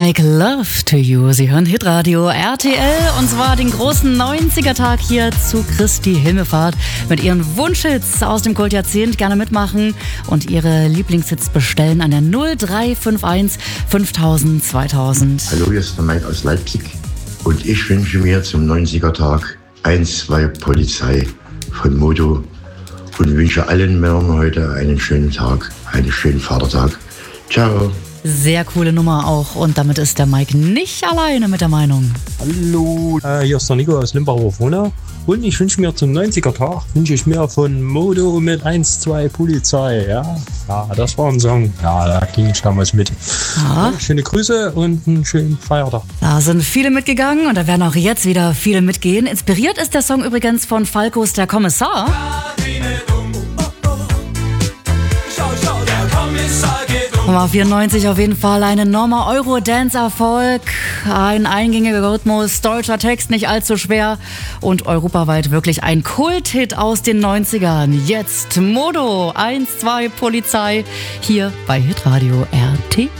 Make Love to You. Sie hören Hitradio RTL und zwar den großen 90er-Tag hier zu Christi Himmelfahrt mit ihren Wunschhits aus dem Kultjahrzehnt. Gerne mitmachen und ihre Lieblingshits bestellen an der 0351 5000 2000. Hallo, hier ist der Mike aus Leipzig und ich wünsche mir zum 90er-Tag 1-2 Polizei von Modo und wünsche allen Männern heute einen schönen Tag, einen schönen Vatertag. Ciao. Sehr coole Nummer auch und damit ist der Mike nicht alleine mit der Meinung. Hallo, hier ist der Nico aus Limbach-Hof-Wohner und ich wünsche mir zum 90er-Tag, wünsche ich mir von Modo mit 1-2 Polizei, ja, das war ein Song, da ging ich damals mit. Ja, schöne Grüße und einen schönen Feiertag. Da sind viele mitgegangen und da werden auch jetzt wieder viele mitgehen. Inspiriert ist der Song übrigens von Falkos Der Kommissar. Nummer 94 auf jeden Fall ein enormer Euro-Dance-Erfolg, ein eingängiger Rhythmus, deutscher Text nicht allzu schwer und europaweit wirklich ein Kulthit aus den 90ern. Jetzt Modo 1-2 Polizei hier bei Hitradio RT.